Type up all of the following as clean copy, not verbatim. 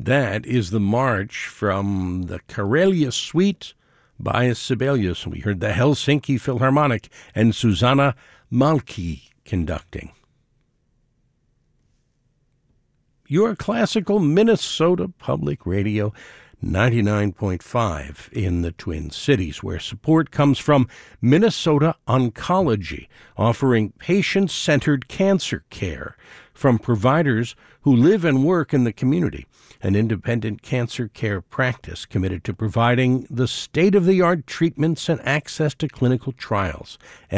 That is the march from the Karelia Suite by Sibelius. We heard the Helsinki Philharmonic and Susanna Malki conducting. Your classical Minnesota Public Radio, 99.5 in the Twin Cities, where support comes from Minnesota Oncology, offering patient-centered cancer care from providers who live and work in the community, an independent cancer care practice committed to providing the state-of-the-art treatments and access to clinical trials.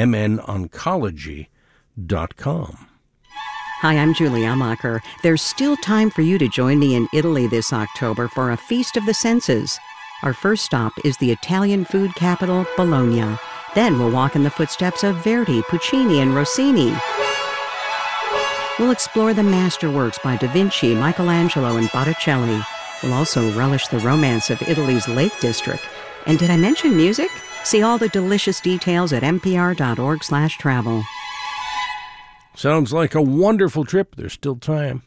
mnoncology.com. Hi, I'm Julie Amacher. There's still time for you to join me in Italy this October for a Feast of the Senses. Our first stop is the Italian food capital, Bologna. Then we'll walk in the footsteps of Verdi, Puccini, and Rossini. We'll explore the masterworks by Da Vinci, Michelangelo, and Botticelli. We'll also relish the romance of Italy's Lake District. And did I mention music? See all the delicious details at npr.org/travel. Sounds like a wonderful trip. There's still time.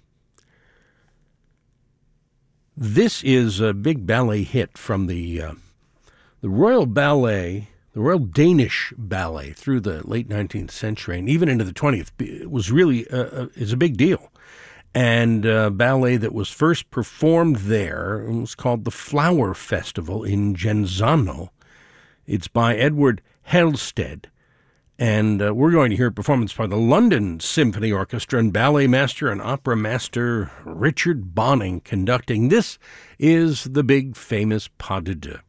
This is a big ballet hit from the Royal Ballet, the Royal Danish Ballet through the late 19th century and even into the 20th. It was really is a big deal. And a ballet that was first performed there was called the Flower Festival in Genzano. It's by Edward Helsted. And we're going to hear a performance by the London Symphony Orchestra and ballet master and opera master Richard Bonning conducting. This is the big famous Pas de Deux.